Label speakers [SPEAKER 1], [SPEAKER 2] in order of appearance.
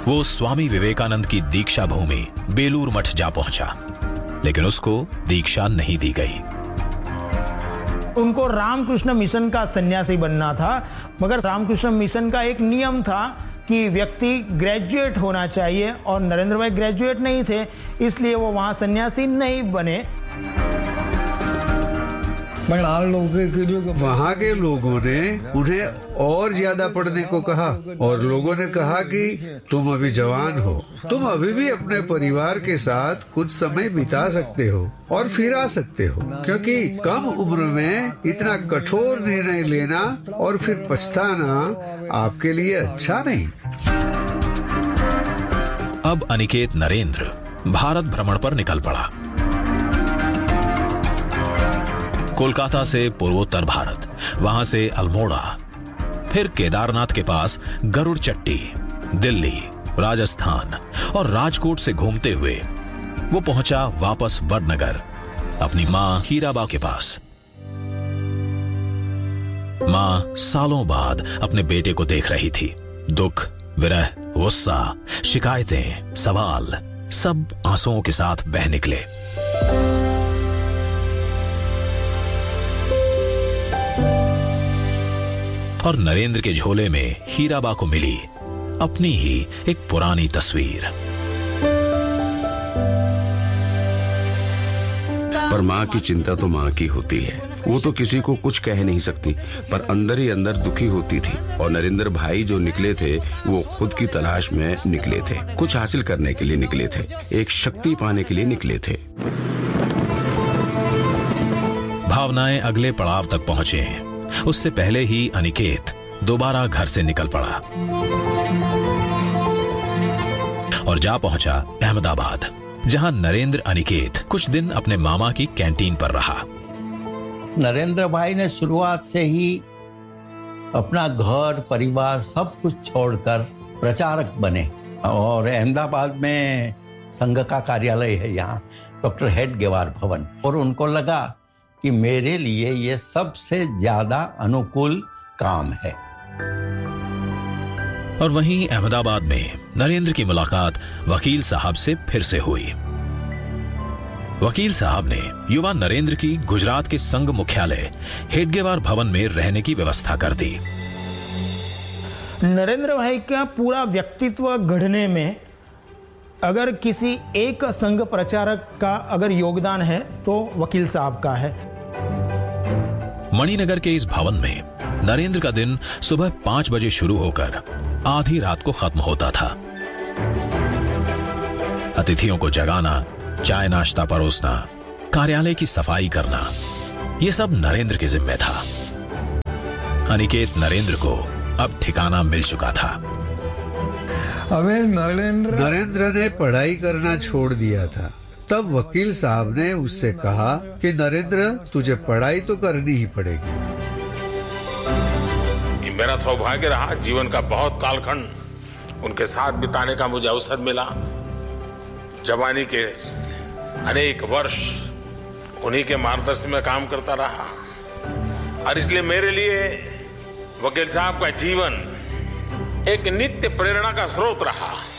[SPEAKER 1] वो स्वामी विवेकानंद की दीक्षा भूमि बेलूर मठ जा पहुंचा, लेकिन उसको दीक्षा नहीं दी गई।
[SPEAKER 2] उनको रामकृष्ण मिशन का सन्यासी बनना था, मगर रामकृष्ण मिशन का एक नियम था कि व्यक्ति ग्रेजुएट होना चाहिए, और नरेंद्र भाई ग्रेजुएट नहीं थे, इसलिए वो वहां सन्यासी नहीं बने।
[SPEAKER 3] वहाँ के लोगों ने उन्हें और ज्यादा पढ़ने को कहा, और लोगों ने कहा कि तुम अभी जवान हो, तुम अभी भी अपने परिवार के साथ कुछ समय बिता सकते हो और फिर आ सकते हो, क्योंकि कम उम्र में इतना कठोर निर्णय लेना और फिर पछताना आपके लिए अच्छा नहीं।
[SPEAKER 1] अब अनिकेत नरेंद्र भारत भ्रमण पर निकल पड़ा। कोलकाता से पूर्वोत्तर भारत, वहां से अल्मोड़ा, फिर केदारनाथ के पास गरुड़ चट्टी, दिल्ली, राजस्थान और राजकोट से घूमते हुए वो पहुंचा वापस वडनगर अपनी मां हीराबा के पास। मां सालों बाद अपने बेटे को देख रही थी। दुख, विरह, गुस्सा, शिकायतें, सवाल सब आंसुओं के साथ बह निकले। और नरेंद्र के झोले में हीराबा को मिली अपनी ही एक पुरानी तस्वीर।
[SPEAKER 4] पर माँ की चिंता तो माँ की होती है, वो तो किसी को कुछ कह नहीं सकती, पर अंदर ही अंदर दुखी होती थी। और नरेंद्र भाई जो निकले थे वो खुद की तलाश में निकले थे, कुछ हासिल करने के लिए निकले थे, एक शक्ति पाने के लिए निकले थे।
[SPEAKER 1] भावनाएं अगले पड़ाव तक पहुंचे हैं, उससे पहले ही अनिकेत दोबारा घर से निकल पड़ा और जा पहुंचा अहमदाबाद, जहां नरेंद्र अनिकेत कुछ दिन अपने मामा की कैंटीन पर रहा।
[SPEAKER 5] नरेंद्र भाई ने शुरुआत से ही अपना घर परिवार सब कुछ छोड़कर प्रचारक बने, और अहमदाबाद में संघ का कार्यालय है यहाँ, डॉक्टर हेडगेवार भवन, और उनको लगा कि मेरे लिए ये सबसे ज्यादा अनुकूल काम है।
[SPEAKER 1] और वहीं अहमदाबाद में नरेंद्र की मुलाकात वकील साहब से फिर से हुई। वकील साहब ने युवा नरेंद्र की गुजरात के संघ मुख्यालय हेडगेवार भवन में रहने की व्यवस्था कर दी।
[SPEAKER 2] नरेंद्र भाई का पूरा व्यक्तित्व गढ़ने में अगर किसी एक संघ प्रचारक का अगर योगदान है तो वकील साहब का है।
[SPEAKER 1] मणिनगर के इस भवन में नरेंद्र का दिन सुबह 5 बजे शुरू होकर आधी रात को खत्म होता था। अतिथियों को जगाना, चाय नाश्ता परोसना, कार्यालय की सफाई करना, ये सब नरेंद्र के जिम्मे था। अनिकेत नरेंद्र को अब ठिकाना मिल चुका था।
[SPEAKER 3] नरेंद्र ने पढ़ाई करना छोड़ दिया था। तब वकील साहब ने उससे कहा कि नरेंद्र, तुझे पढ़ाई तो करनी ही पड़ेगी।
[SPEAKER 6] मेरा सौभाग्य रहा, जीवन का बहुत कालखंड उनके साथ बिताने का मुझे अवसर मिला। जवानी के अनेक वर्ष उन्हीं के मार्गदर्शन में काम करता रहा, और इसलिए मेरे लिए वकील साहब का जीवन एक नित्य प्रेरणा का स्रोत रहा।